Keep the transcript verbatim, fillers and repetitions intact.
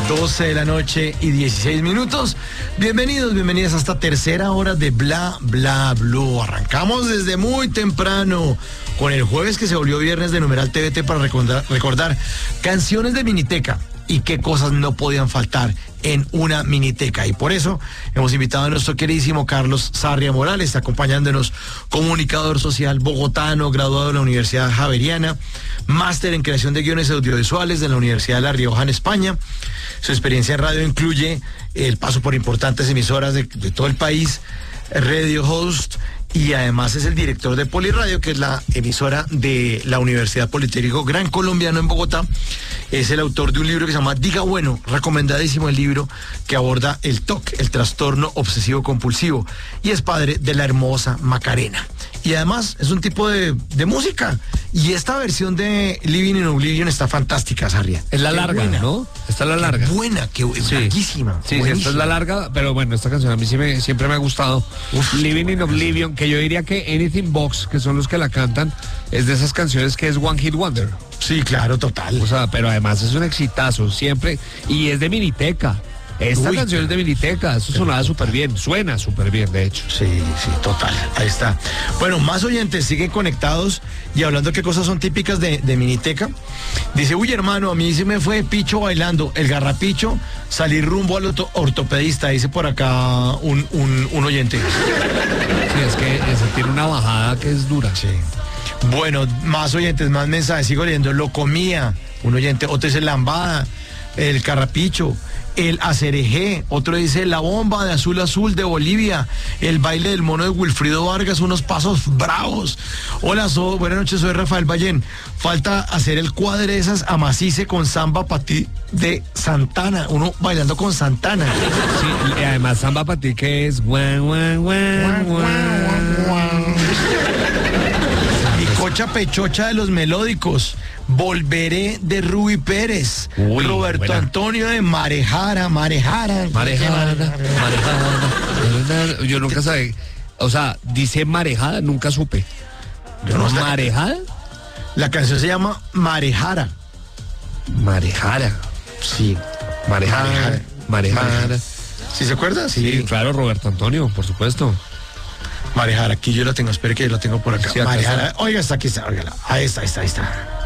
doce de la noche y dieciséis minutos. Bienvenidos, bienvenidas a esta tercera hora de Bla Bla Blue. Arrancamos desde muy temprano con el jueves que se volvió viernes de Numeral T V T para recordar, recordar canciones de Miniteca y qué cosas no podían faltar en una miniteca. Y por eso hemos invitado a nuestro queridísimo Carlos Sarria Morales, acompañándonos, comunicador social bogotano, graduado de la Universidad Javeriana, máster en creación de guiones audiovisuales de la Universidad de La Rioja en España. Su experiencia en radio incluye el paso por importantes emisoras de, de todo el país, radio host, y además es el director de Poliradio, que es la emisora de la Universidad Politécnico Gran Colombiano en Bogotá. Es el autor de un libro que se llama Diga Bueno, recomendadísimo el libro, que aborda el T O C, el trastorno obsesivo compulsivo, y es padre de la hermosa Macarena. Y además es un tipo de, de música, y esta versión de Living in Oblivion está fantástica, Sarria. Es la qué larga, buena, ¿no? Esta es la larga. Qué buena, que es sí. larguísima. Sí, sí, esta es la larga, pero bueno, esta canción a mí sí me, siempre me ha gustado. Uf, Living in Oblivion, que yo diría que Anything Box, que son los que la cantan, es de esas canciones que es One Hit Wonder. Sí, claro, total. O sea, pero además es un exitazo, siempre, y es de Miniteca. Esta Uy, canción es de Miniteca, eso sonaba súper bien, suena súper bien, de hecho. Sí, sí, total, ahí está. Bueno, más oyentes siguen conectados y hablando de qué cosas son típicas de, de Miniteca. Dice, uy, hermano, a mí se me fue picho bailando, el garrapicho, salir rumbo al orto- ortopedista, dice por acá un, un, un oyente. Sí, es que ese tiene una bajada que es dura. Sí. Bueno, más oyentes, más mensajes, sigo leyendo, lo comía, un oyente, otro dice lambada, el carrapicho, el acerejé, otro dice la bomba de azul azul de Bolivia, el baile del mono de Wilfrido Vargas, unos pasos bravos. Hola, so, buenas noches, soy Rafael Ballén. Falta hacer el cuadrezas amacice con samba patí de Santana, uno bailando con Santana. Sí, y además samba para ti que es guan, guan, guan, guan. Cocha Pechocha de los melódicos, Volveré de Ruby Pérez, Uy, Roberto buena. Antonio de Marejara, Marejara, Marejada, marejada. Yo nunca sabía, o sea, dice marejada, nunca supe. Yo no sé. ¿Marejada? La canción se llama Marejara. Marejara. Sí. Marejara. Marejara. ¿Sí se acuerda? Sí, Sí. claro, Roberto Antonio, por supuesto. Marejara, aquí yo la tengo, espere que yo la tengo por acá. Sí, acá Marejara, está. oiga, está aquí, está, óigala. Ahí está, ahí está, ahí está.